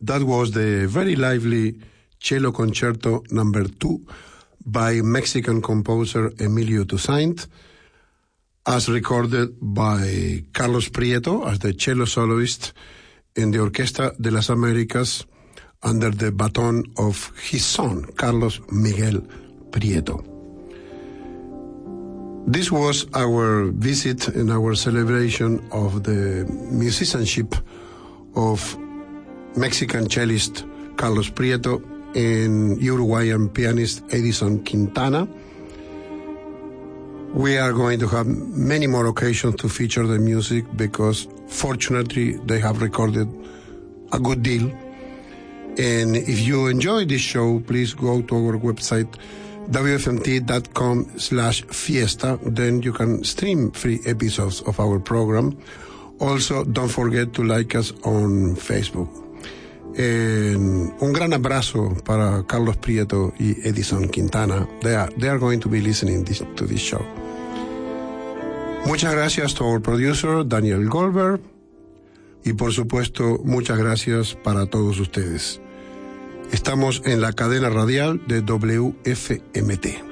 That was the very lively Cello Concerto No. 2 by Mexican composer Emilio Toussaint, as recorded by Carlos Prieto as the cello soloist in the Orquesta de las Américas under the baton of his son, Carlos Miguel Prieto. This was our visit and our celebration of the musicianship of Mexican cellist Carlos Prieto and Uruguayan pianist Edison Quintana. We are going to have many more occasions to feature the music because fortunately they have recorded a good deal. And if you enjoy this show, please go to our website wfmt.com/fiesta. Then you can stream free episodes of our program. Also, don't forget to like us on Facebook. Un gran abrazo para Carlos Prieto y Edison Quintana. They are going to be listening to this show. Muchas gracias to our producer, Daniel Goldberg. Y por supuesto, muchas gracias para todos ustedes. Estamos en la cadena radial de WFMT.